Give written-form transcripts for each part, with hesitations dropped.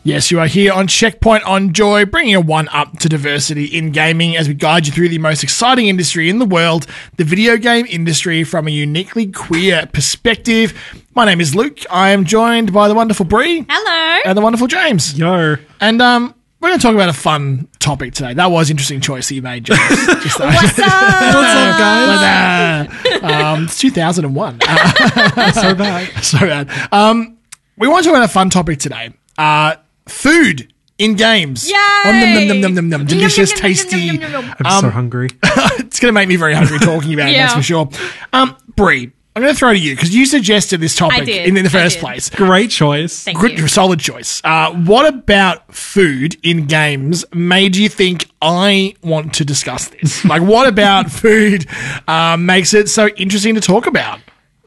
Yes, you are here on Checkpoint on Joy, bringing a one-up to diversity in gaming as we guide you through the most exciting industry in the world, the video game industry, from a uniquely queer perspective. My name is Luke. I am joined by the wonderful Bree. Hello. And the wonderful James. Yo. And we're going to talk about a fun topic today. That was an interesting choice that you made, James. What's up? What's up, guys? It's 2001. So bad. So bad. We want to talk about a fun topic today. Food in games. Yay! Delicious, tasty. I'm so hungry. It's going to make me very hungry talking about it, Yeah. that's for sure. Bree, I'm going to throw to you because you suggested this topic did. in the I first did. place. Great choice. Thank Good, you. solid choice. What about food in games made you think I want to discuss this? Like, what about food makes it so interesting to talk about?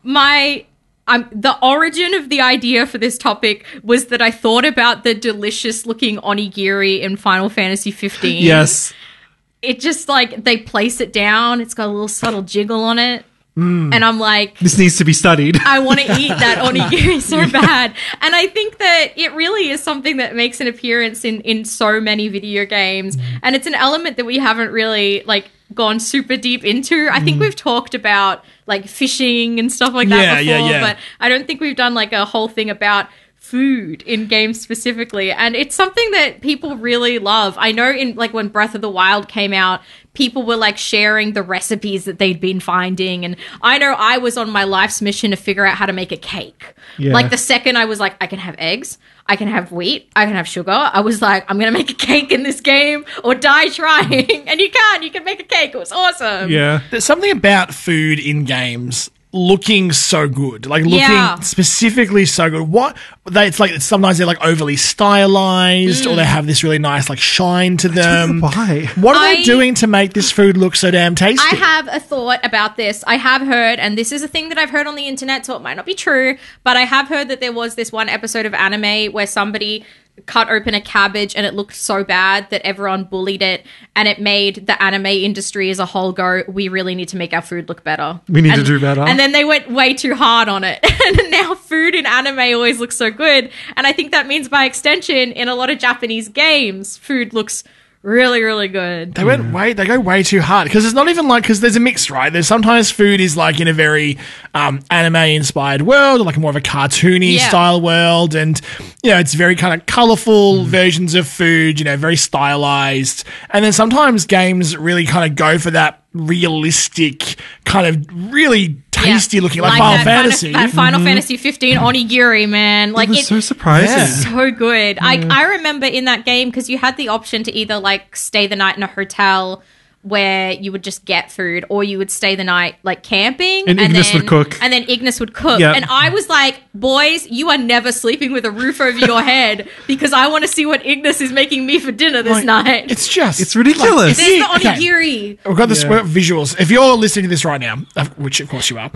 The origin of the idea for this topic was that I thought about the delicious looking onigiri in Final Fantasy 15. Yes. It just like they place it down. It's got a little subtle jiggle on it. And I'm like, This needs to be studied. I want to eat that onigiri so bad. And I think that it really is something that makes an appearance in so many video games. And it's an element that we haven't really like gone super deep into. I think we've talked about like fishing and stuff like that before, but I don't think we've done like a whole thing about food in games specifically. And it's something that people really love. I know in like when Breath of the Wild came out, people were like sharing the recipes that they'd been finding. And I know I was on my life's mission to figure out how to make a cake. Yeah. Like the second I was like, I can have eggs, I can have wheat, I can have sugar. I was like, I'm going to make a cake in this game or die trying. And you can make a cake. It was awesome. Yeah. There's something about food in games looking so good, like looking Yeah. specifically so good. It's like sometimes they're like overly stylized, or they have this really nice like shine to them. Why? What are they doing to make this food look so damn tasty? I have a thought about this. I have heard, and this is a thing that I've heard on the internet, so it might not be true, but I have heard that there was this one episode of anime where somebody cut open a cabbage and it looked so bad that everyone bullied it, and it made the anime industry as a whole go, we really need to make our food look better. We need to do better. And then they went way too hard on it. And now food in anime always looks so good. And I think that means by extension, in a lot of Japanese games, food looks really, really good. They go way too hard because it's not even like, because there's a mix, right? There's sometimes food is like in a very anime inspired world, or like more of a cartoony style world, and it's very kind of colorful versions of food, very stylized. And then sometimes games really kind of go for that realistic kind of really tasty looking, like Final Fantasy. That Final Fantasy 15 onigiri, man. Like It was so surprising. Yeah. so good. I remember in that game, because you had the option to either like stay the night in a hotel where you would just get food, or you would stay the night like camping, And Ignis would cook. and then Ignis would cook. Yep. And I was like, boys, you are never sleeping with a roof over your head because I want to see what Ignis is making me for dinner this night. It's ridiculous. There's the Okay. onigiri. We've got this visuals. If you're listening to this right now, which of course you are,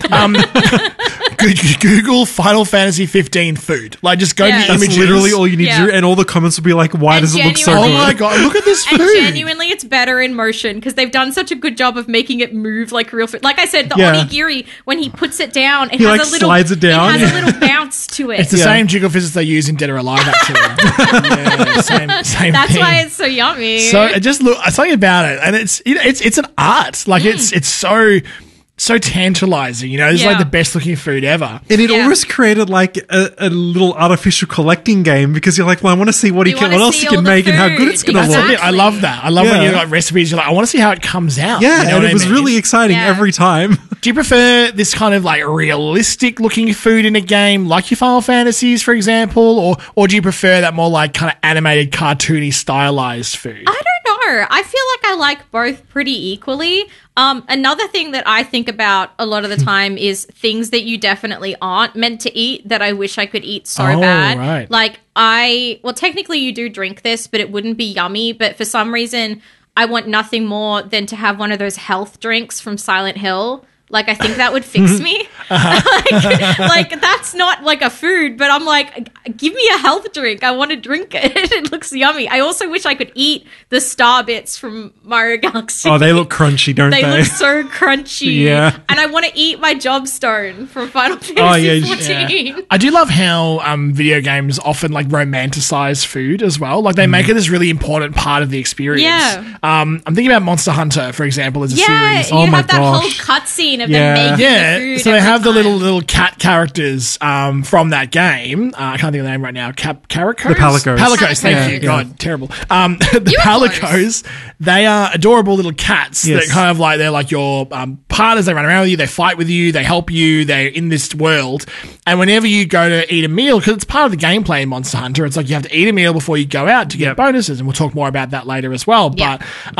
Google Final Fantasy 15 food. Like, just go to the Yes. That's images. literally all you need Yeah. to do, and all the comments will be like, why And does it look so genuinely- good? Oh my god! Look at this And food. genuinely, it's better in motion because they've done such a good job of making it move like real food. Like I said, the Yeah. onigiri, when he puts it down, it He, has like, a little slides it down. It has a little bounce to it. It's the Yeah. same jiggle physics they use in Dead or Alive, actually. yeah, same That's thing. why it's so yummy. So it just look something about it, and it's an art. Like it's so tantalizing. It's Yeah. like the best looking food ever. And it Yeah. almost created like a little artificial collecting game, because you're like, well, I want to see what You wanna else see he can all the make and how food. good it's going to That's look. the thing. I love that. I love when Yeah. you got recipes. You're like, I want to see how it comes out. Yeah, You know and what it I was mean? really exciting Yeah. every time. Do you prefer this kind of like realistic looking food in a game, like your Final Fantasies, for example, or do you prefer that more like kind of animated, cartoony, stylized food? I don't know. I feel like I like both pretty equally. Another thing that I think about a lot of the time is things that you definitely aren't meant to eat that I wish I could eat so Oh, bad. right. Like technically you do drink this, but it wouldn't be yummy. But for some reason, I want nothing more than to have one of those health drinks from Silent Hill. Like, I think that would fix me. like that's not like a food, but I'm like, give me a health drink. I want to drink it. It looks yummy. I also wish I could eat the star bits from Mario Galaxy. Oh, they look crunchy, don't they? They look so crunchy. Yeah. And I want to eat my job stone from Final Fantasy 14. I do love how video games often like romanticize food as well. Like they make it this really important part of the experience. Yeah. I'm thinking about Monster Hunter, for example, as a series. You have that whole cutscene of them making the food. So they have the little cat characters from that game. I can't think of the name right now. Caracos? The Palicos. Palicos, thank you. God, terrible. The Palicos, they are adorable little cats that kind of like, they're like your partners. They run around with you, they fight with you, they help you, they're in this world. And whenever you go to eat a meal, because it's part of the gameplay in Monster Hunter, it's like you have to eat a meal before you go out to get bonuses. And we'll talk more about that later as well. But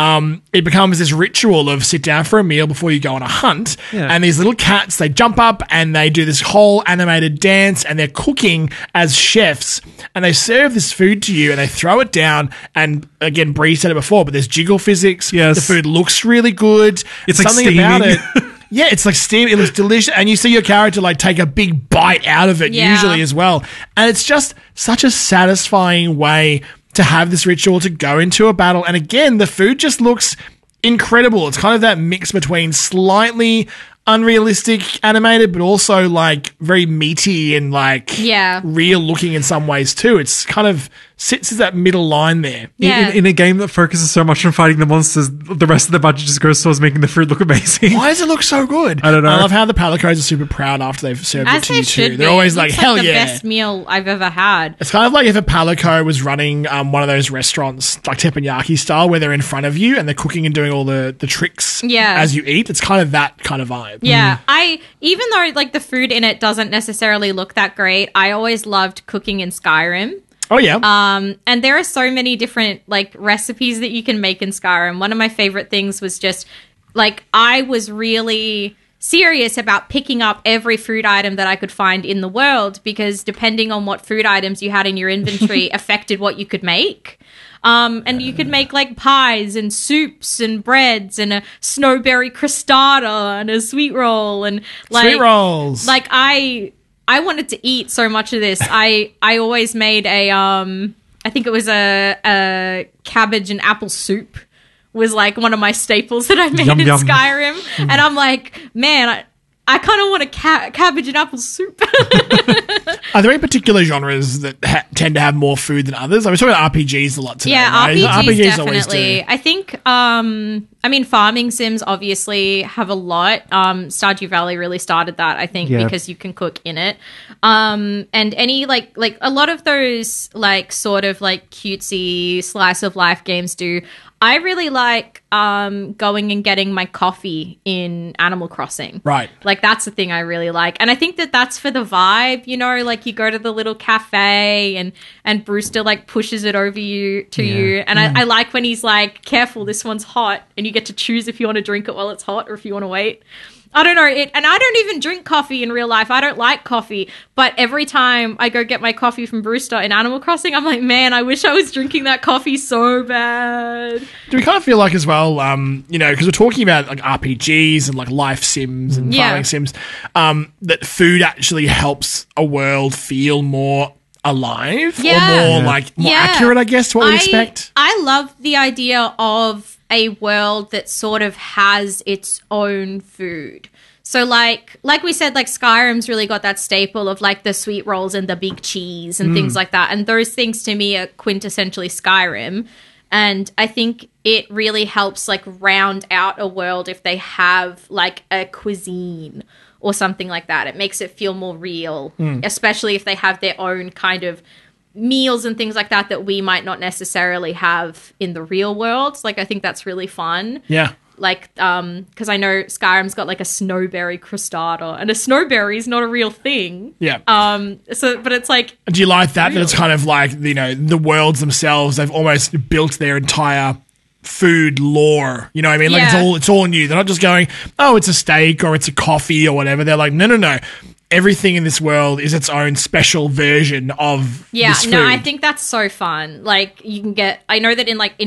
it becomes this ritual of sit down for a meal before you go on a hunt. Yeah. And these little cats, they jump up and they do this whole animated dance and they're cooking as chefs and they serve this food to you and they throw it down. And again, Bree said it before, but there's jiggle physics. Yes. The food looks really good. It's something like about it. Yeah, it's like steam. It looks delicious. And you see your character like take a big bite out of it usually as well. And it's just such a satisfying way to have this ritual to go into a battle. And again, the food just looks incredible. It's kind of that mix between slightly unrealistic animated, but also like very meaty and like real looking in some ways too. It's kind of sits as that middle line there. In a game that focuses so much on fighting the monsters, the rest of the budget just goes towards making the food look amazing. Why does it look so good? I don't know. I love how the Palicos are super proud after they've served it to you too. They're be. always like, hell the yeah. best meal I've ever had. It's kind of like if a Palico was running one of those restaurants, like teppanyaki style, where they're in front of you and they're cooking and doing all the tricks as you eat. It's kind of that kind of vibe. Yeah. Even though like the food in it doesn't necessarily look that great, I always loved cooking in Skyrim. Oh yeah. And there are so many different like recipes that you can make in Skyrim. One of my favorite things was just like I was really serious about picking up every food item that I could find in the world because depending on what food items you had in your inventory affected what you could make. And you could make like pies and soups and breads and a snowberry crostata and a sweet roll and like sweet rolls. Like I wanted to eat so much of this. I always made a I think it was a cabbage and apple soup was like one of my staples that I made in Skyrim. And I'm like, man, I kind of want a cabbage and apple soup. Are there any particular genres that tend to have more food than others? I was talking about RPGs a lot today. Yeah, right? RPGs definitely. I think, I mean, farming sims obviously have a lot. Stardew Valley really started that, I think, because you can cook in it. And any, like a lot of those, like, sort of, like, cutesy slice of life games do. I really like going and getting my coffee in Animal Crossing. Right. Like, that's the thing I really like. And I think that that's for the vibe, you know, like you go to the little cafe and Brewster, like, pushes it over to you. And I like when he's like, careful, this one's hot. And you get to choose if you want to drink it while it's hot or if you want to wait. I don't know. And I don't even drink coffee in real life. I don't like coffee. But every time I go get my coffee from Brewster in Animal Crossing, I'm like, man, I wish I was drinking that coffee so bad. Do we kind of feel like as well, you know, because we're talking about like RPGs and like life sims and farming sims, that food actually helps a world feel more alive or more accurate, I guess, to what we expect? I love the idea of a world that sort of has its own food. So like we said, like Skyrim's really got that staple of like the sweet rolls and the big cheese and things like that. And those things to me are quintessentially Skyrim. And I think it really helps like round out a world if they have like a cuisine or something like that. It makes it feel more real, especially if they have their own kind of meals and things like that we might not necessarily have in the real world. Like, I think that's really fun. Yeah. Like, because I know Skyrim's got like a snowberry crostata, and a snowberry is not a real thing. Yeah. But it's like, do you like that? That it's kind of like, you know, the worlds themselves, they've almost built their entire food lore, you know what I mean? Like it's all new. They're not just going, oh, it's a steak or it's a coffee or whatever. They're like, no. Everything in this world is its own special version of this food. No, I think that's so fun. Like, you can get, I know that in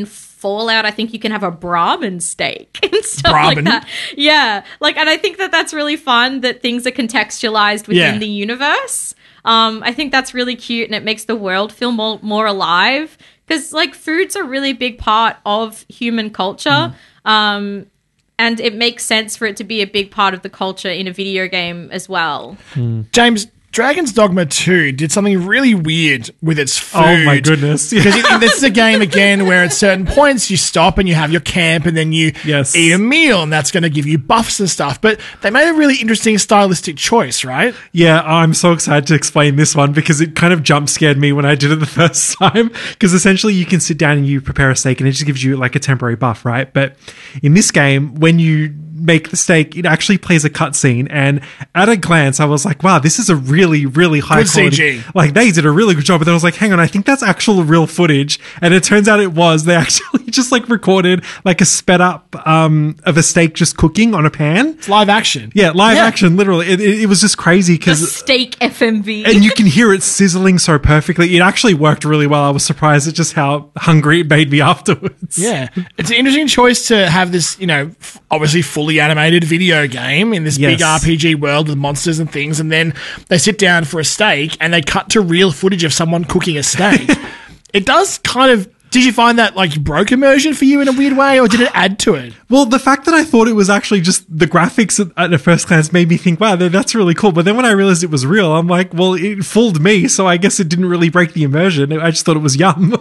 Fallout, I think you can have a Brahmin steak and stuff Brahmin? like that. Yeah. Like, and I think that that's really fun that things are contextualized within the universe. I think that's really cute, and it makes the world feel more alive, because like food's a really big part of human culture. And it makes sense for it to be a big part of the culture in a video game as well. James, Dragon's Dogma 2 did something really weird with its food. Oh my goodness. Because this is a game, again, where at certain points you stop and you have your camp and then you eat a meal, and that's going to give you buffs and stuff. But they made a really interesting stylistic choice, right? Yeah, I'm so excited to explain this one because it kind of jump scared me when I did it the first time. Because essentially you can sit down and you prepare a steak and it just gives you like a temporary buff, right? But in this game, when you make the steak, it actually plays a cutscene, and at a glance I was like, wow, this is a really, really high Good quality CG. like they did a really good job. But then I was like, hang on, I think that's actual real footage, and it turns out it was. They actually just like recorded like a sped up of a steak just cooking on a pan. It's live action. Yeah, live action, literally. It was just crazy The because steak FMV. and you can hear it sizzling so perfectly. It actually worked really well. I was surprised at just how hungry it made me afterwards. Yeah. It's an interesting choice to have this, obviously fully animated video game in this big RPG world with monsters and things, and then they sit down for a steak and they cut to real footage of someone cooking a steak. It does kind of... Did you find that like broke immersion for you in a weird way, or did it add to it? Well, the fact that I thought it was actually just the graphics at a first glance made me think, wow, that's really cool. But then when I realized it was real, I'm like, well, it fooled me. So I guess it didn't really break the immersion. I just thought it was yum.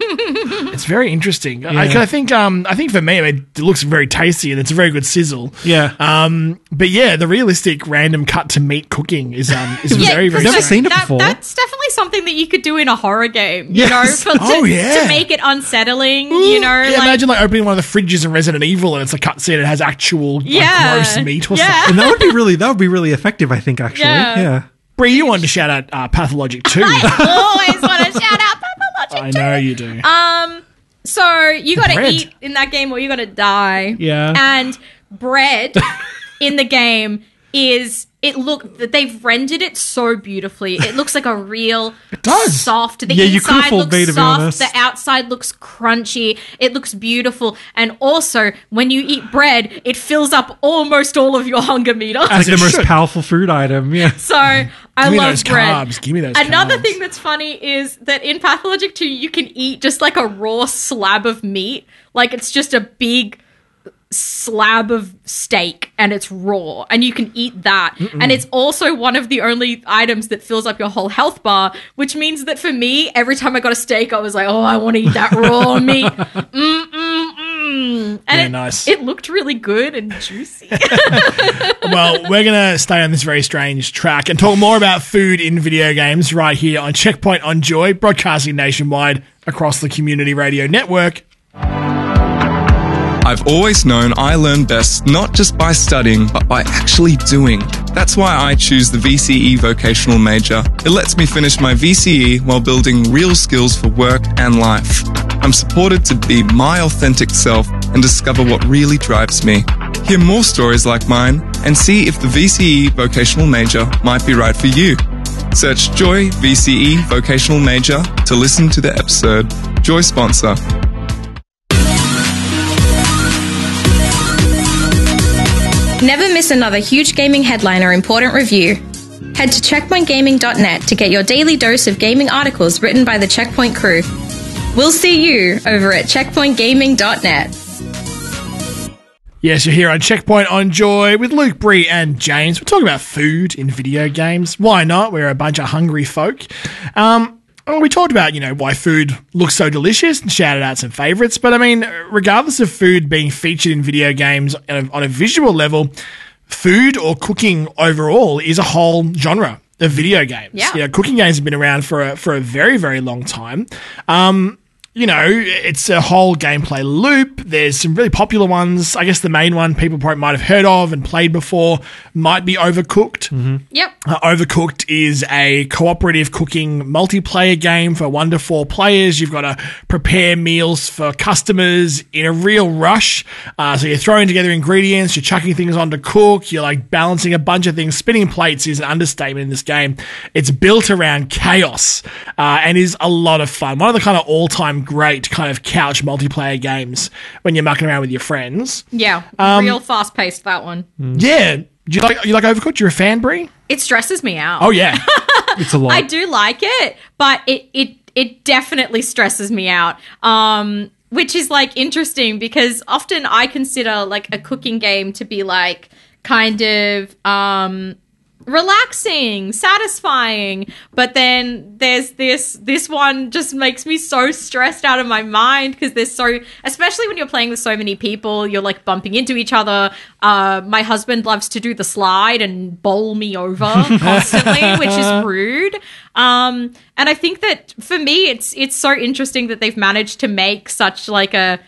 It's very interesting. I think for me, it looks very tasty and it's a very good sizzle. Yeah. But yeah, the realistic random cut to meat cooking is very, very. I've never seen it before. That's definitely something that you could do in a horror game. Yes. To make it unsettling. Imagine like opening one of the fridges in Resident Evil and it's a cutscene that has actual gross meat or something. And that would be really effective, I think, actually. Yeah. Brie, you wanted to shout out Pathologic 2. I always want to shout out Pathologic 2. I know you do. So you got to bread. eat in that game or you got to die. Yeah. And bread in the game they've rendered it so beautifully. It looks like a real soft. The you could have inside fooled me, looks to be honest. soft. The outside looks crunchy. It looks beautiful. And also, when you eat bread, it fills up almost all of your hunger meter. It's like the most powerful food item. Yeah. So I Give me love those bread. carbs. Give me those Another carbs. thing that's funny is that in Pathologic 2, you can eat just like a raw slab of meat. Like it's just a big slab of steak and it's raw and you can eat that. And it's also one of the only items that fills up your whole health bar, which means that for me, every time I got a steak, I was like, oh, I want to eat that raw meat. And nice. It looked really good and juicy. Well, we're going to stay on this very strange track and talk more about food in video games right here on Checkpoint on Joy, broadcasting nationwide across the Community Radio Network. I've always known I learn best not just by studying, but by actually doing. That's why I choose the VCE vocational major. It lets me finish my VCE while building real skills for work and life. I'm supported to be my authentic self and discover what really drives me. Hear more stories like mine and see if the VCE vocational major might be right for you. Search Joy VCE vocational major to listen to the episode. Joy sponsor. Never miss another huge gaming headline or important review. Head to checkpointgaming.net to get your daily dose of gaming articles written by the Checkpoint crew. We'll see you over at checkpointgaming.net. Yes, you're here on Checkpoint on Joy with Luke, Brie, and James. We're talking about food in video games. Why not? We're a bunch of hungry folk. Well, we talked about, why food looks so delicious and shouted out some favourites. But, I mean, regardless of food being featured in video games on a visual level, food or cooking overall is a whole genre of video games. Yeah. Cooking games have been around for a very, very long time. It's a whole gameplay loop. There's some really popular ones. I guess the main one people probably might have heard of and played before might be Overcooked. Mm-hmm. Yep. Overcooked is a cooperative cooking multiplayer game for 1 to 4 players. You've got to prepare meals for customers in a real rush. So you're throwing together ingredients, you're chucking things on to cook, you're like balancing a bunch of things. Spinning plates is an understatement in this game. It's built around chaos and is a lot of fun. One of the kind of all-time great kind of couch multiplayer games when you're mucking around with your friends. Yeah, real fast paced, that one. Yeah. Do you like Overcooked? You're a fan, Brie? It stresses me out. Oh, yeah. It's a lot. I do like it, but it definitely stresses me out. Which is like interesting because often I consider like a cooking game to be like kind of relaxing, satisfying, but then there's this one just makes me so stressed out of my mind because there's so, especially when you're playing with so many people, you're like bumping into each other. My husband loves to do the slide and bowl me over constantly, which is rude. And I think that for me it's so interesting that they've managed to make such like a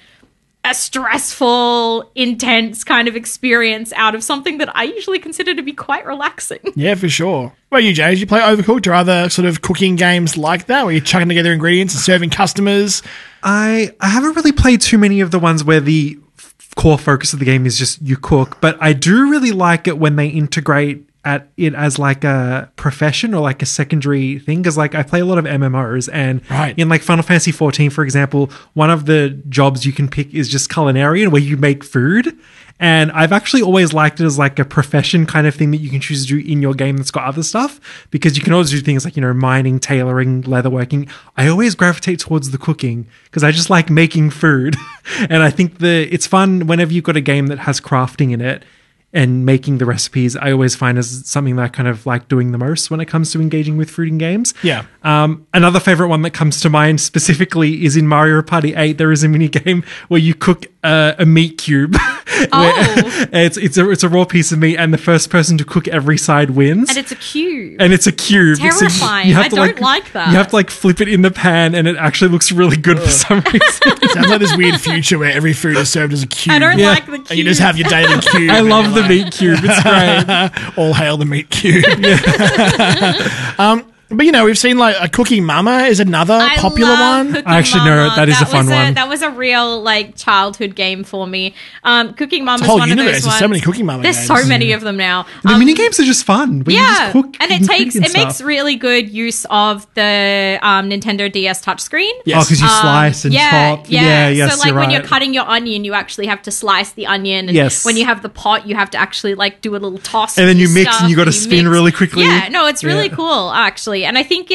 stressful, intense kind of experience out of something that I usually consider to be quite relaxing. Yeah, for sure. Well, you, Jay, did you play Overcooked or other sort of cooking games like that where you're chucking together ingredients and serving customers? I haven't really played too many of the ones where the core focus of the game is just you cook, but I do really like it when they integrate at it as like a profession or like a secondary thing, because like I play a lot of MMOs and in like Final Fantasy 14, for example, one of the jobs you can pick is just culinarian, where you make food. And I've actually always liked it as like a profession kind of thing that you can choose to do in your game that's got other stuff, because you can always do things like, you know, mining, tailoring, leatherworking. I always gravitate towards the cooking because I just like making food. And I think it's fun whenever you've got a game that has crafting in it. And making the recipes, I always find is something that I kind of like doing the most when it comes to engaging with food in games. Yeah. Another favorite one that comes to mind specifically is in Mario Party 8. There is a mini game where you cook a meat cube. It's a raw piece of meat, and the first person to cook every side wins. And it's a cube. So Terrifying. you have I to, don't like that. You have to like flip it in the pan, and it actually looks really good for some reason. It sounds like this weird future where every food is served as a cube. I don't like the cube. And you just have your daily cube. I love the meat cube. It's great. All hail the meat cube. But, you know, we've seen like a Cooking Mama is another popular one. I actually know that is a fun one. That was a real like childhood game for me. Cooking Mama is whole one universe. of those ones. There's so many Cooking Mama There's games. so many of them now. The mini games are just fun. When you just cook and it makes really good use of the Nintendo DS touchscreen. Yes. Oh, because you slice and chop. Yes, so like you're when right. you're cutting your onion, you actually have to slice the onion. And when you have the pot, you have to actually like do a little toss. And then you mix and you got to spin really quickly. Yeah, no, it's really cool actually. And I think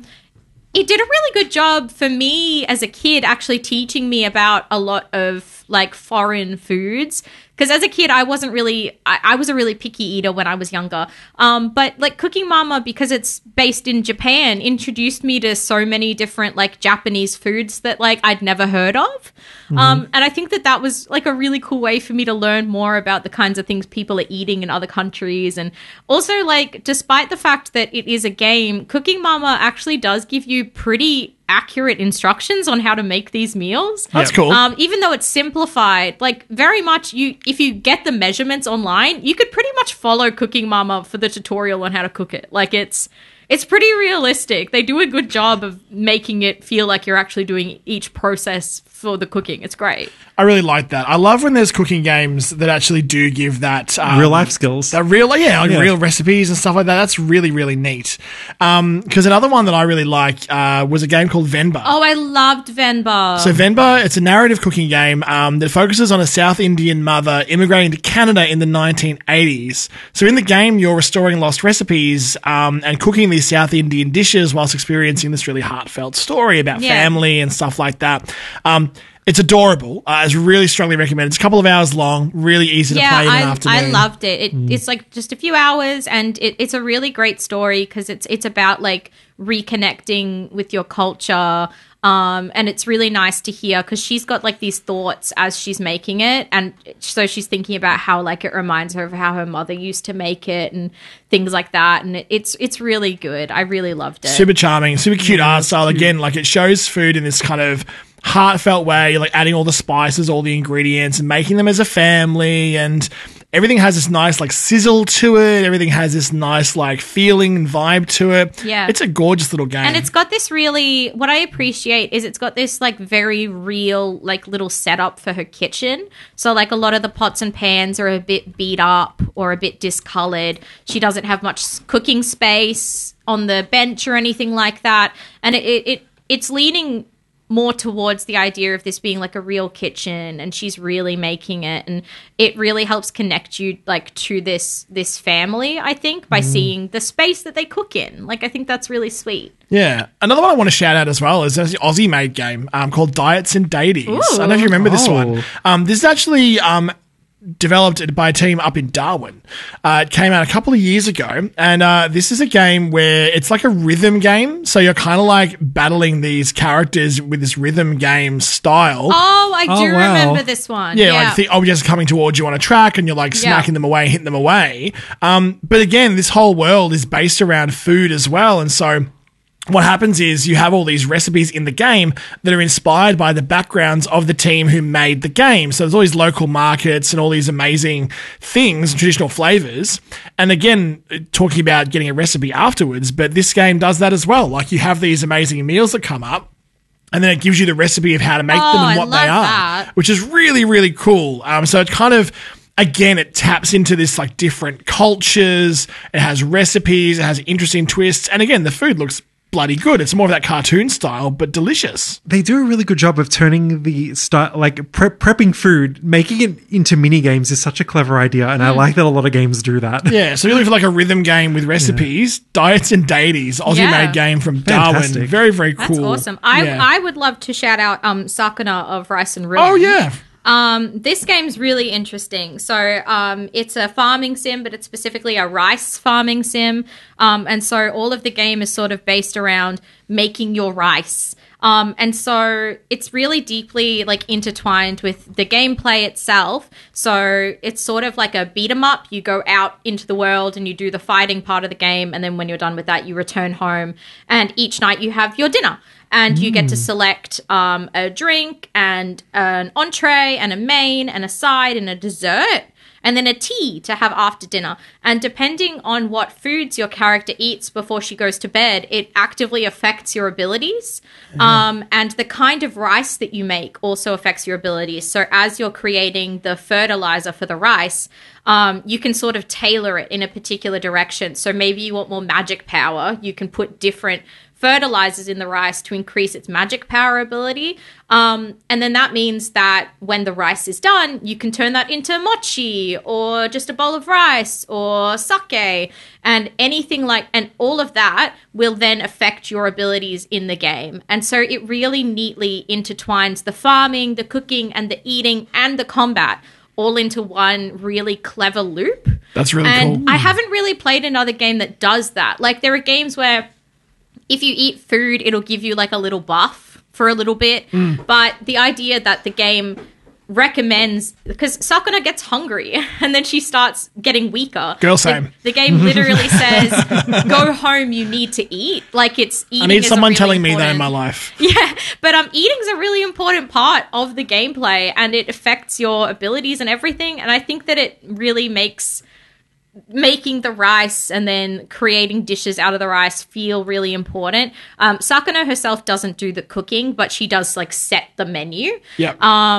it did a really good job for me as a kid, actually teaching me about a lot of like foreign foods. Because as a kid, I wasn't really, I was a really picky eater when I was younger. But like Cooking Mama, because it's based in Japan, introduced me to so many different like Japanese foods that like I'd never heard of. And I think that was like a really cool way for me to learn more about the kinds of things people are eating in other countries. And also like, despite the fact that it is a game, Cooking Mama actually does give you pretty accurate instructions on how to make these meals. That's cool. Even though it's simplified, like very much if you get the measurements online, you could pretty much follow Cooking Mama for the tutorial on how to cook it. Like it's pretty realistic. They do a good job of making it feel like you're actually doing each process for the cooking. It's great. I really like that. I love when there's cooking games that actually do give that real life skills. That real recipes and stuff like that. That's really, really neat. Because another one that I really like was a game called Venba. Oh, I loved Venba. So Venba, it's a narrative cooking game that focuses on a South Indian mother immigrating to Canada in the 1980s. So in the game, you're restoring lost recipes and cooking these South Indian dishes whilst experiencing this really heartfelt story about family and stuff like that. It's adorable. It's really strongly recommended. It's a couple of hours long, really easy to play in an afternoon. I loved it. It's like just a few hours, and it's a really great story because it's about like reconnecting with your culture. And it's really nice to hear because she's got like these thoughts as she's making it. And so she's thinking about how like it reminds her of how her mother used to make it and things like that. And it's really good. I really loved it. Super charming, super cute art style. Again, like it shows food in this kind of heartfelt way. You're like adding all the spices, all the ingredients and making them as a family, and everything has this nice like sizzle to it. Everything has this nice like feeling and vibe to it. Yeah. It's a gorgeous little game. And it's got this really, what I appreciate is it's got this like very real like little setup for her kitchen. So like a lot of the pots and pans are a bit beat up or a bit discolored. She doesn't have much cooking space on the bench or anything like that. And it's leaning more towards the idea of this being like a real kitchen, and she's really making it, and it really helps connect you like to this family, I think, by seeing the space that they cook in. Like, I think that's really sweet. Yeah. Another one I want to shout out as well is an Aussie-made game called Diets and Daties. I don't know if you remember this one. This is actually developed by a team up in Darwin. It came out a couple of years ago, and this is a game where it's like a rhythm game. So you're kind of like battling these characters with this rhythm game style. Oh, I do remember this one. Yeah, like the objects are coming towards you on a track, and you're like smacking them away, hitting them away. But again, this whole world is based around food as well, and so what happens is you have all these recipes in the game that are inspired by the backgrounds of the team who made the game. So there's all these local markets and all these amazing things, traditional flavors. And again, talking about getting a recipe afterwards, but this game does that as well. Like, you have these amazing meals that come up, and then it gives you the recipe of how to make them and what they are, which is really, really cool. So it kind of, again, it taps into this like different cultures. It has recipes. It has interesting twists. And again, the food looks bloody good. It's more of that cartoon style, but delicious. They do a really good job of turning the style, like prepping food, making it into mini games is such a clever idea, and I like that a lot of games do that. Yeah, so you're looking for like a rhythm game with recipes, Diets and Daties, Aussie-made game from Fantastic. Darwin. Very, very cool. That's awesome. I would love to shout out Sakuna of Rice and Ruin. Oh, yeah. This game's really interesting. So it's a farming sim, but it's specifically a rice farming sim. And so all of the game is sort of based around making your rice. And so it's really deeply like intertwined with the gameplay itself. So it's sort of like a beat 'em up. You go out into the world and you do the fighting part of the game. And then when you're done with that, you return home. And each night you have your dinner. And you get to select a drink and an entree and a main and a side and a dessert and then a tea to have after dinner. And depending on what foods your character eats before she goes to bed, it actively affects your abilities. And the kind of rice that you make also affects your abilities. So as you're creating the fertilizer for the rice, you can sort of tailor it in a particular direction. So maybe you want more magic power. You can put different fertilizers in the rice to increase its magic power ability. And then that means that when the rice is done, you can turn that into mochi or just a bowl of rice or sake and anything like, and all of that will then affect your abilities in the game. And so it really neatly intertwines the farming, the cooking, and the eating and the combat all into one really clever loop. That's really cool. I haven't really played another game that does that. Like, there are games where if you eat food, it'll give you like a little buff for a little bit. But the idea that the game recommends, because Sakuna gets hungry and then she starts getting weaker. Girl, same. The game literally says, go home, you need to eat. Like, it's eating. I need someone really telling me that important. in my life. Yeah, but eating's a really important part of the gameplay, and it affects your abilities and everything. And I think that it really makes making the rice and then creating dishes out of the rice feel really important. Sakuna herself doesn't do the cooking, but she does like set the menu. Yeah.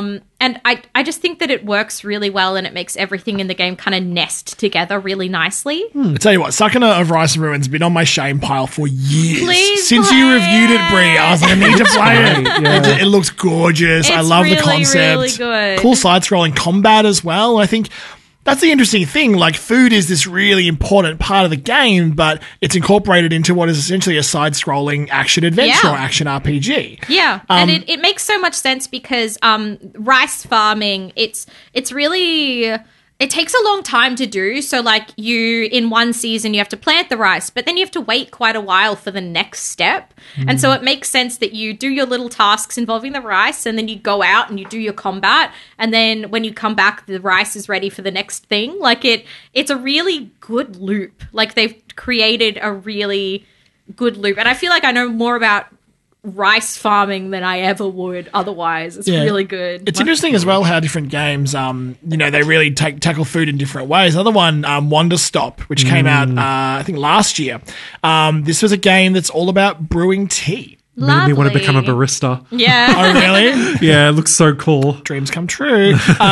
And I just think that it works really well, and it makes everything in the game kind of nest together really nicely. I tell you what, Sakuna of Rice and Ruin's been on my shame pile for years. Please Since play you reviewed it, Brie, I was like, I need to play it. Yeah. It looks gorgeous. I It's love the really, concept. really good. Cool side-scrolling combat as well. I think that's the interesting thing. Like, food is this really important part of the game, but it's incorporated into what is essentially a side-scrolling action adventure or action RPG. Yeah, and it makes so much sense because rice farming, it's really, it takes a long time to do. So like, you, in one season, you have to plant the rice, but then you have to wait quite a while for the next step. And so it makes sense that you do your little tasks involving the rice, and then you go out and you do your combat. And then when you come back, the rice is ready for the next thing. Like, it's a really good loop. Like, they've created a really good loop. And I feel like I know more about rice farming than I ever would otherwise. It's really good. It's interesting as well how different games, they really tackle food in different ways. Another one, Wonder Stop, which came out, I think last year. This was a game that's all about brewing tea. Made me want to become a barista. Yeah. Oh, really? Yeah, it looks so cool. Dreams come true.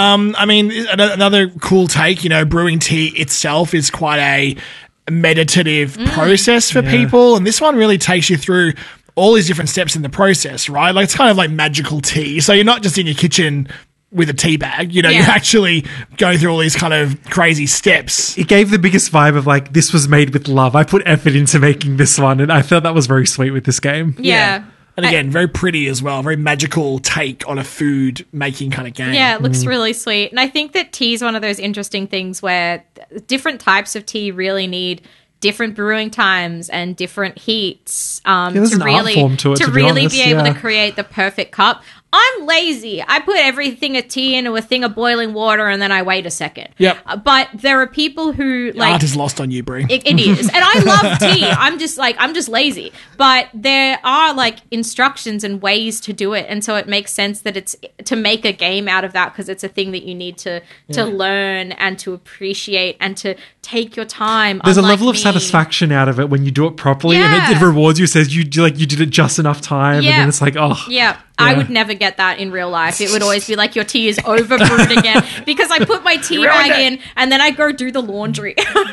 Another cool take, brewing tea itself is quite a meditative process for people. And this one really takes you through all these different steps in the process, right? Like, it's kind of like magical tea. So you're not just in your kitchen with a tea bag, you know, you're actually going through all these kind of crazy steps. It gave the biggest vibe of like, this was made with love. I put effort into making this one, and I felt that was very sweet with this game. Yeah. And again, very pretty as well. Very magical take on a food making kind of game. Yeah, it looks really sweet. And I think that tea is one of those interesting things where different types of tea really need different brewing times and different heats there's an art form to it, to be really honest, be able yeah. to create the perfect cup. I'm lazy. I put everything of tea into a thing of boiling water and then I wait a second. Yep. But there are people who like art is lost on you, Brie. It is. And I love tea. I'm just lazy. But there are like instructions and ways to do it. And so it makes sense that it's to make a game out of that, because it's a thing that you need to learn and to appreciate and to take your time. There's a level of satisfaction out of it when you do it properly, and it rewards you, says you did it just enough time, and then it's like, oh. Yeah. I would never get that in real life. It would always be like, your tea is overbrewed again, because I put my tea bag in and then I go do the laundry.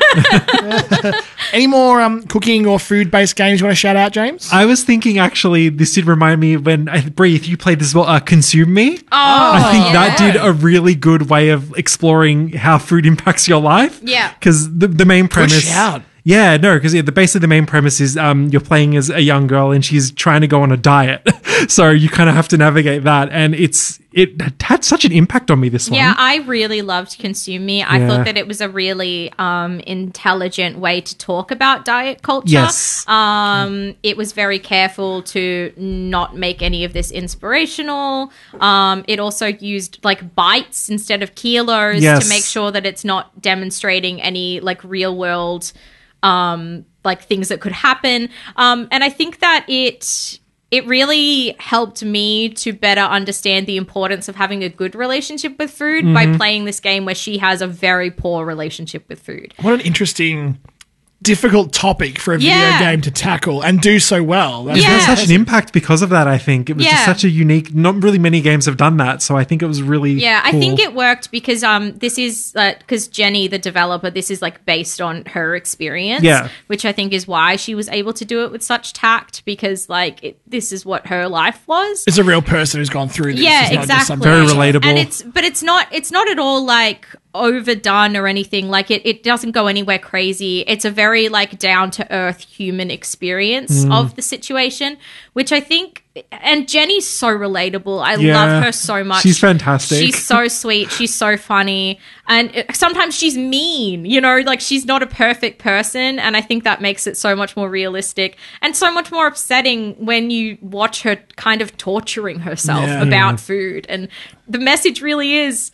Any more cooking or food-based games you want to shout out, James? I was thinking, actually, this did remind me when, Brie, if you played this as well, Consume Me. Oh, I think that did a really good way of exploring how food impacts your life. Yeah. Because the main premise... Good shout. Yeah, no, because basically the main premise is you're playing as a young girl and she's trying to go on a diet. So you kind of have to navigate that. And it had such an impact on me, this one. Yeah, I really loved Consume Me. I thought that it was a really intelligent way to talk about diet culture. Yes. It was very careful to not make any of this inspirational. It also used like bites instead of kilos to make sure that it's not demonstrating any like real world like things that could happen. And I think that it really helped me to better understand the importance of having a good relationship with food by playing this game where she has a very poor relationship with food. What an interesting, difficult topic for a video game to tackle and do so well. It has such an impact because of that, I think. It was just such a unique... Not really many games have done that, so I think it was really cool. I think it worked because this is... Because Jenny, the developer, this is like based on her experience, which I think is why she was able to do it with such tact, because like this is what her life was. It's a real person who's gone through this. Yeah, exactly. Very relatable. And it's not at all like overdone or anything. Like it doesn't go anywhere crazy. It's a very like down to earth human experience of the situation, which I think, and Jenny's so relatable. I love her so much. She's fantastic. She's so sweet. She's so funny. And sometimes she's mean, you know, like she's not a perfect person. And I think that makes it so much more realistic and so much more upsetting when you watch her kind of torturing herself about food. And the message really is,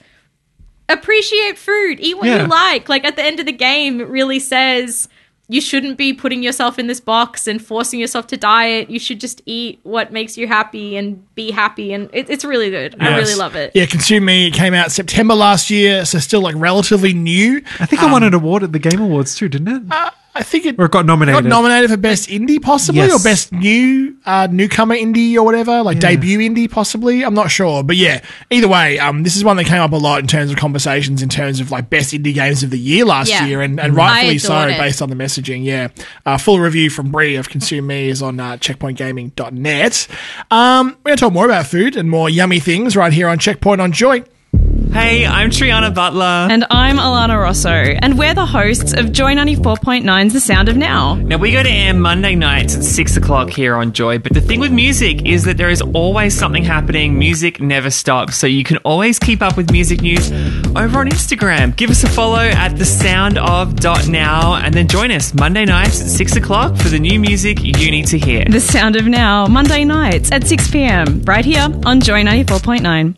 appreciate food, eat what you like. Like at the end of the game, it really says you shouldn't be putting yourself in this box and forcing yourself to diet. You should just eat what makes you happy and be happy. And it's really good. I really love it. Yeah, Consume Me came out September last year, so still like relatively new. I think it won an award at the Game Awards too, didn't it? I think it or it got nominated. Got nominated for best indie, possibly, or best newcomer indie or whatever, like debut indie, possibly. I'm not sure, but yeah. Either way, this is one that came up a lot in terms of conversations, in terms of like best indie games of the year last year, and rightfully so, based on the messaging. Yeah, full review from Brie of Consume Me is on checkpointgaming.net. We're going to talk more about food and more yummy things right here on Checkpoint on Joy. Hey, I'm Triana Butler. And I'm Alana Rosso. And we're the hosts of Joy 94.9's The Sound of Now. Now, we go to air Monday nights at 6 o'clock here on Joy. But the thing with music is that there is always something happening. Music never stops. So you can always keep up with music news over on Instagram. Give us a follow at thesoundof.now and then join us Monday nights at 6 o'clock for the new music you need to hear. The Sound of Now, Monday nights at 6 p.m. right here on Joy 94.9.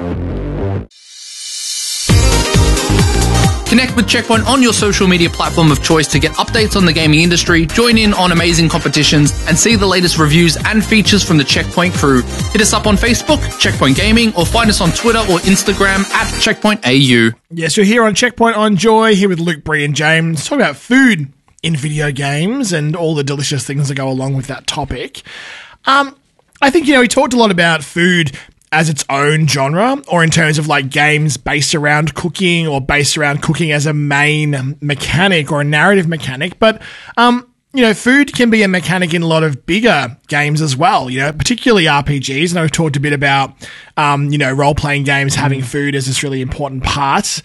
Connect with Checkpoint on your social media platform of choice to get updates on the gaming industry, join in on amazing competitions, and see the latest reviews and features from the Checkpoint crew. Hit us up on Facebook, Checkpoint Gaming, or find us on Twitter or Instagram at CheckpointAU. Yes, you're here on Checkpoint on Joy, here with Luke, Brie, and James, talking about food in video games and all the delicious things that go along with that topic. I think, we talked a lot about food as its own genre, or in terms of like games based around cooking or based around cooking as a main mechanic or a narrative mechanic. But, food can be a mechanic in a lot of bigger games as well, particularly RPGs. And I've talked a bit about, role-playing games having food as this really important part.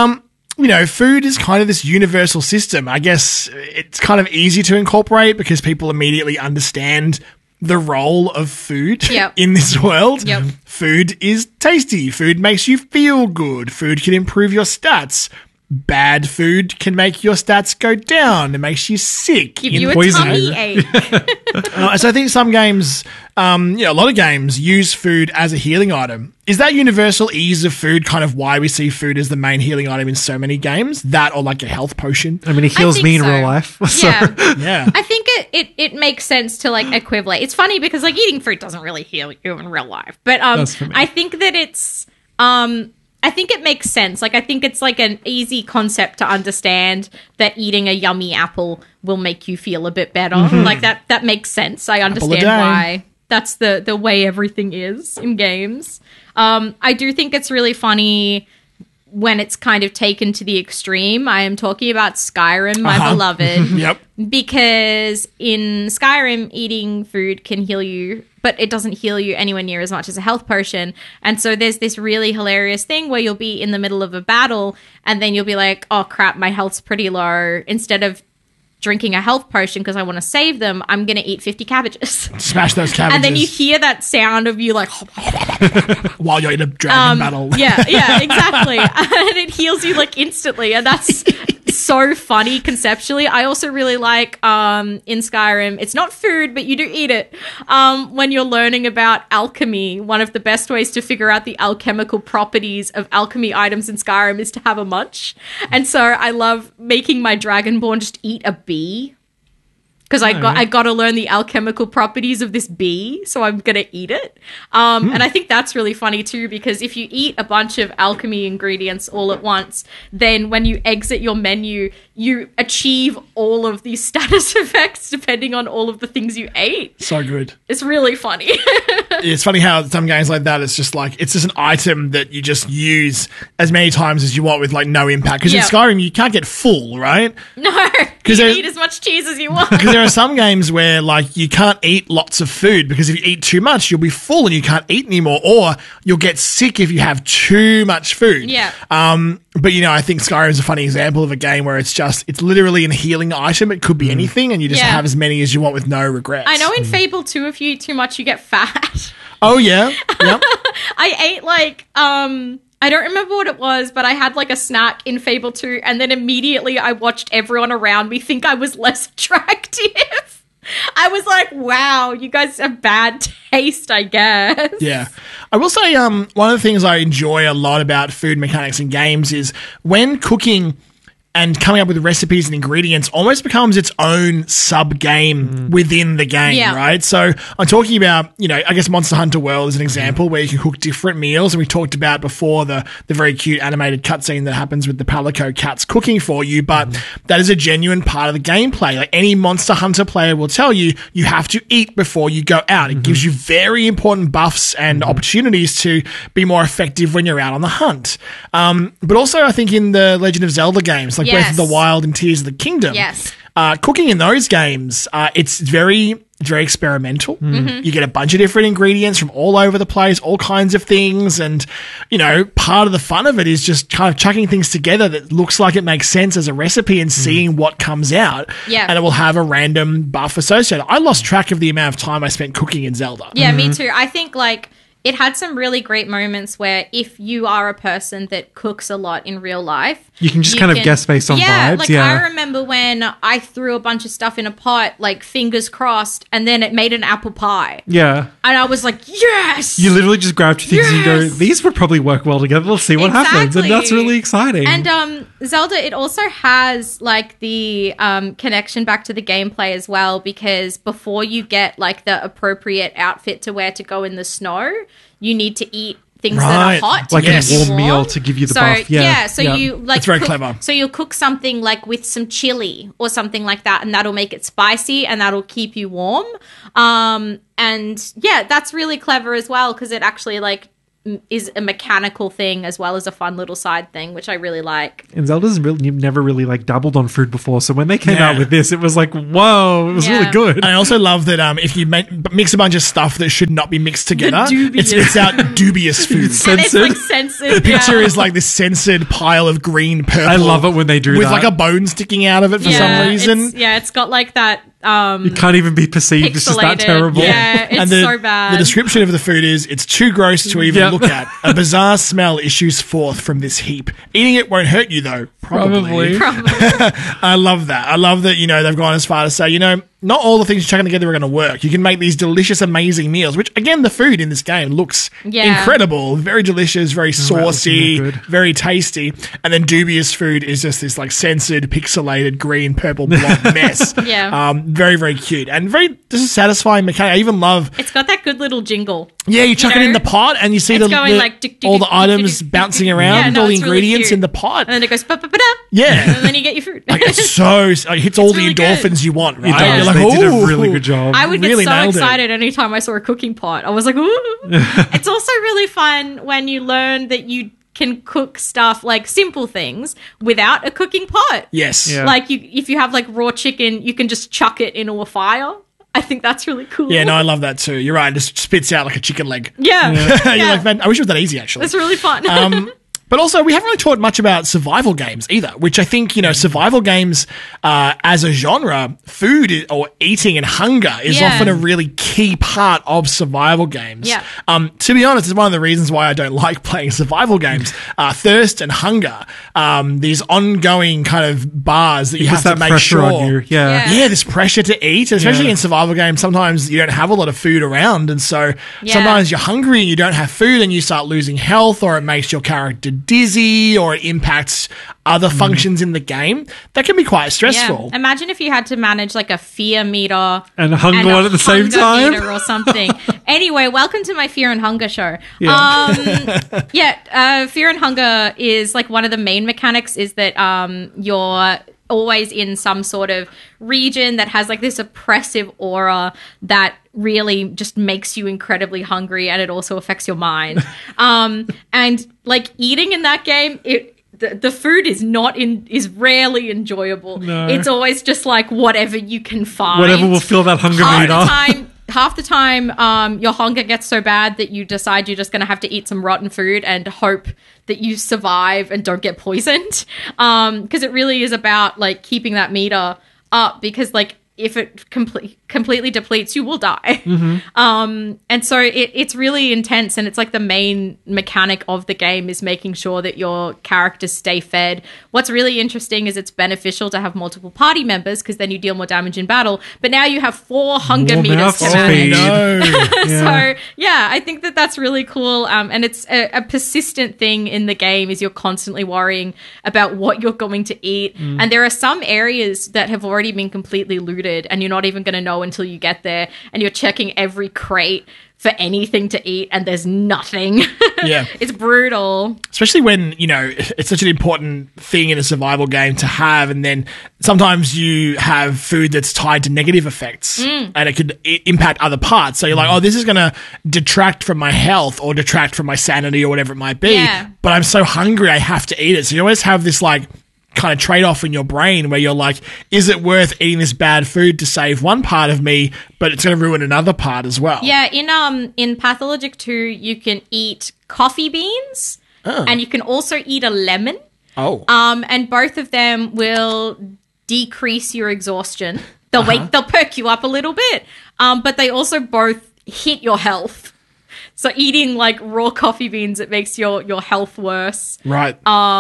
Food is kind of this universal system. I guess it's kind of easy to incorporate because people immediately understand the role of food in this world. Yep. Food is tasty. Food makes you feel good. Food can improve your stats. Bad food can make your stats go down. It makes you sick. Give you a tummy ache. So I think some games, a lot of games use food as a healing item. Is that universal ease of food kind of why we see food as the main healing item in so many games? That or like a health potion? I mean, it heals me in real life. So. Yeah. I think it makes sense to like equivalent. It's funny because like eating fruit doesn't really heal you in real life. But I think that it's I think it makes sense. Like, I think it's like an easy concept to understand that eating a yummy apple will make you feel a bit better. Mm-hmm. Like that makes sense. I understand why that's the way everything is in games. I do think it's really funny when it's kind of taken to the extreme. I am talking about Skyrim, my beloved. Yep. Because in Skyrim, eating food can heal you, but it doesn't heal you anywhere near as much as a health potion. And so there's this really hilarious thing where you'll be in the middle of a battle and then you'll be like, oh crap, my health's pretty low. Instead of drinking a health potion because I want to save them, I'm going to eat 50 cabbages. Smash those cabbages. And then you hear that sound of you like... while you're in a dragon battle. Yeah, exactly. And it heals you like instantly. And that's so funny conceptually. I also really like in Skyrim, it's not food, but you do eat it. When you're learning about alchemy, one of the best ways to figure out the alchemical properties of alchemy items in Skyrim is to have a munch. And so I love making my Dragonborn just eat a bee. Because I got to learn the alchemical properties of this bee, so I'm going to eat it. And I think that's really funny too, because if you eat a bunch of alchemy ingredients all at once, then when you exit your menu, you achieve all of these status effects depending on all of the things you ate. So good. It's really funny. It's funny how some games like that, it's just an item that you just use as many times as you want with like no impact. Because in Skyrim, you can't get full, right? No, you can eat as much cheese as you want. Because there are some games where like you can't eat lots of food because if you eat too much, you'll be full and you can't eat anymore, or you'll get sick if you have too much food. Yeah. But I think Skyrim is a funny example of a game where it's literally a healing item. It could be anything, and you just have as many as you want with no regrets. I know in Fable 2, if you eat too much, you get fat. Oh yeah. Yep. I ate like I don't remember what it was, but I had like a snack in Fable 2, and then immediately I watched everyone around me think I was less attractive. I was like, wow, you guys have bad taste, I guess. Yeah. I will say one of the things I enjoy a lot about food mechanics in games is when cooking and coming up with recipes and ingredients almost becomes its own sub-game within the game, right? So I'm talking about, I guess Monster Hunter World is an example where you can cook different meals. And we talked about before the very cute animated cutscene that happens with the Palico cats cooking for you. But that is a genuine part of the gameplay. Like any Monster Hunter player will tell you, you have to eat before you go out. It gives you very important buffs and opportunities to be more effective when you're out on the hunt. But also I think in the Legend of Zelda games, like Breath of the Wild and Tears of the Kingdom. Yes. Cooking in those games, it's very, very experimental. You get a bunch of different ingredients from all over the place, all kinds of things. And, part of the fun of it is just kind of chucking things together that looks like it makes sense as a recipe and seeing what comes out. Yeah. And it will have a random buff associated. I lost track of the amount of time I spent cooking in Zelda. Yeah, me too. I think it had some really great moments where if you are a person that cooks a lot in real life, you can just kind of guess based on vibes. I remember when I threw a bunch of stuff in a pot, like fingers crossed, and then it made an apple pie. Yeah. And I was like, yes! You literally just grab two things and you go, these would probably work well together. Let's see what happens. And that's really exciting. And Zelda, it also has like the connection back to the gameplay as well, because before you get like the appropriate outfit to wear to go in the snow, you need to eat things that are hot, like a warm meal to give you the buff. You like it's very clever. So you'll cook something like with some chili or something like that, and that'll make it spicy and that'll keep you warm. And yeah, that's really clever as well because it actually like is a mechanical thing as well as a fun little side thing, which I really like. And Zelda's you've never really like dabbled on food before, so when they came Yeah. out with this, it was like, whoa, it was Yeah. really good. I also love that if you mix a bunch of stuff that should not be mixed together, it dubious. spits out dubious food. And it's Censored. like censored. The picture yeah. is like this censored pile of green purple. I love it when they do with that. like a bone sticking out of it for some reason. It's got like that It can't even be perceived. It's just that pixelated. terrible. Yeah, it's And the, so bad. The description of the food is, it's too gross to even Yep. look at. A bizarre smell issues forth from this heap. Eating it won't hurt you though. Probably. I love that. I love that, they've gone as far to say, not all the things you're chucking together are going to work. You can make these delicious, amazing meals, which, again, the food in this game looks incredible. Very delicious, very saucy, good. very tasty. And then dubious food is just this, like, censored, pixelated, green, purple, blob mess. Yeah. Very, very cute. And very just satisfying mechanic. I even love... It's got that good little jingle. Yeah, you chuck it in the pot and you see It's going like tick, tick, all the tick, items tick, tick, bouncing tick. around, Yeah, and no, all the it's really ingredients cute. in the pot. And then it goes pa-pa-pa-da. Yeah. And then you get your food. Like, it's so... It hits all the really good. endorphins you want, right? It does. You're like, They did a "Ooh." really good job. I would get Really so nailed it. excited anytime I saw a cooking pot. I was like, ooh. It's also really fun when you learn that you can cook stuff, like simple things, without a cooking pot. Yes. Yeah. Like, if you have, like, raw chicken, you can just chuck it into a fire. I think that's really cool. Yeah, no, I love that too. You're right. It just spits out like a chicken leg. Yeah. You're Yeah. like, man, I wish it was that easy, actually. It's really fun. But also, we haven't really talked much about survival games either, which I think, survival games as a genre, food or eating and hunger is Yeah. often a really key part of survival games. Yeah. To be honest, it's one of the reasons why I don't like playing survival games. Thirst and hunger, these ongoing kind of bars that you have Puts to that make pressure sure. on you. Yeah. Yeah. Yeah, this pressure to eat, especially Yeah. in survival games. Sometimes you don't have a lot of food around, and so Yeah. sometimes you're hungry and you don't have food, and you start losing health, or it makes your character dizzy, or it impacts other functions in the game. That can be quite stressful. Yeah. Imagine if you had to manage like a fear meter And a hunger one at the same hunger time. meter or something. Anyway, welcome to my Fear and Hunger show. Yeah. Fear and Hunger is like one of the main mechanics is that you're always in some sort of region that has like this oppressive aura that really just makes you incredibly hungry, and it also affects your mind. And like eating in that game, the food is rarely enjoyable. No. It's always just like whatever you can find. Whatever will fill that hunger meter. Half the time, your hunger gets so bad that you decide you're just going to have to eat some rotten food and hope that you survive and don't get poisoned. Because it really is about like keeping that meter up, because like if it completely depletes, you will die. And so it's really intense, and it's like the main mechanic of the game is making sure that your characters stay fed. What's really interesting is it's beneficial to have multiple party members, because then you deal more damage in battle. But now you have 4 hunger More meters mouth to speed. manage. No. So yeah, I think that's really cool. And it's a persistent thing in the game is you're constantly worrying about what you're going to eat. And there are some areas that have already been completely looted, and you're not even going to know until you get there, and you're checking every crate for anything to eat, and there's nothing. Yeah. It's brutal. Especially when, it's such an important thing in a survival game to have, and then sometimes you have food that's tied to negative effects, and it could impact other parts. So you're like, oh, this is going to detract from my health or detract from my sanity or whatever it might be. Yeah. But I'm so hungry, I have to eat it. So you always have this like kind of trade-off in your brain where you're like, is it worth eating this bad food to save one part of me, but it's going to ruin another part as well? Yeah, in Pathologic 2, you can eat coffee beans, and you can also eat a lemon. Oh. And both of them will decrease your exhaustion. They'll perk you up a little bit. But they also both hit your health. So eating like raw coffee beans, it makes your health worse. Right.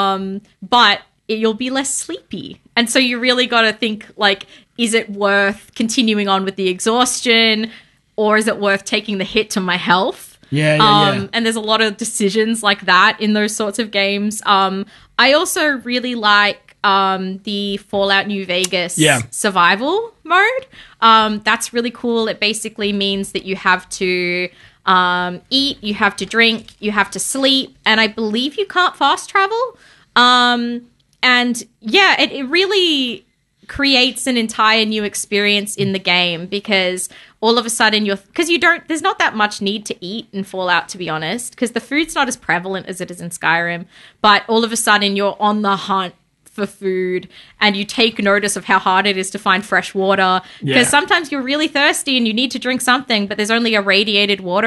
But you'll be less sleepy. And so you really got to think like, is it worth continuing on with the exhaustion, or is it worth taking the hit to my health? Yeah. And there's a lot of decisions like that in those sorts of games. I also really like the Fallout New Vegas survival mode. That's really cool. It basically means that you have to eat, you have to drink, you have to sleep, and I believe you can't fast travel. And yeah, it really creates an entire new experience in the game, because all of a sudden there's not that much need to eat in Fallout, to be honest, because the food's not as prevalent as it is in Skyrim, but all of a sudden you're on the hunt for food, and you take notice of how hard it is to find fresh water, because sometimes you're really thirsty and you need to drink something, but there's only irradiated water